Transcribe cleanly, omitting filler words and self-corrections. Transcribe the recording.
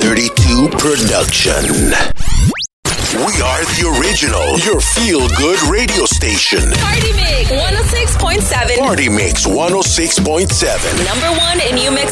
32 production. We are the original, your feel-good radio station. Party Mix 106.7. Party Mix 106.7. Number one in New Mexico.